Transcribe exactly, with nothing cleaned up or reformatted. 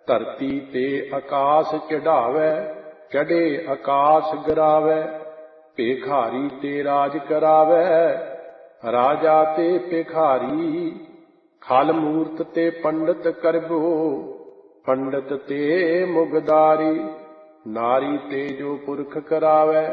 ਧਰਤੀ ਤੇ ਆਕਾਸ ਚੜਾਵੈ, ਚੜੇ ਆਕਾਸ ਗਿਰਾਵੈ। ਭੇਖਾਰੀ ਤੇ ਰਾਜ ਕਰਾਵੈ, ਰਾਜਾ ਤੇ ਭਿਖਾਰੀ। ਖਲ ਮੂਰਤ ਤੇ ਪੰਡਤ ਕਰਬੋ, ਪੰਡਤ ਤੇ ਮੁਗਦਾਰੀ। ਨਾਰੀ ਤੇ ਜੋ ਪੁਰਖ ਕਰਾਵੈ,